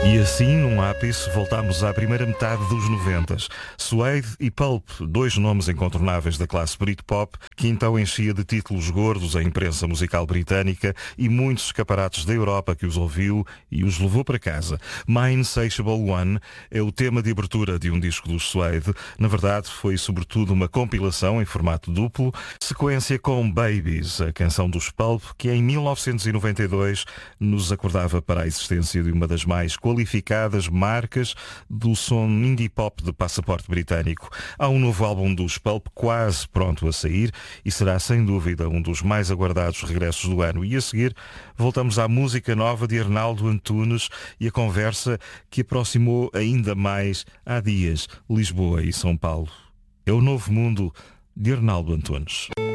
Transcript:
E assim, num ápice, voltámos à primeira metade dos 90s. Suede e Pulp, dois nomes incontornáveis da classe Britpop, que então enchia de títulos gordos a imprensa musical britânica e muitos escaparates da Europa que os ouviu e os levou para casa. My Insatiable One é o tema de abertura de um disco dos Suede. Na verdade, foi sobretudo uma compilação em formato duplo, sequência com Babies, a canção dos Pulp, que em 1992 nos acordava para a existência de uma das mais qualificadas marcas do som indie pop de passaporte britânico. Há um novo álbum dos Pulp quase pronto a sair e será sem dúvida um dos mais aguardados regressos do ano. E a seguir voltamos à música nova de Arnaldo Antunes e a conversa que aproximou ainda mais há dias Lisboa e São Paulo. É o novo mundo de Arnaldo Antunes.